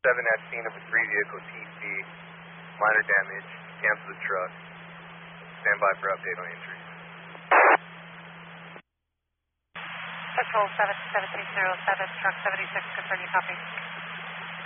7 at scene of a 3-vehicle TC. Minor damage. Cancel the truck. Stand by for update on injuries. Control 7, 1707, truck 76, confirm you copy.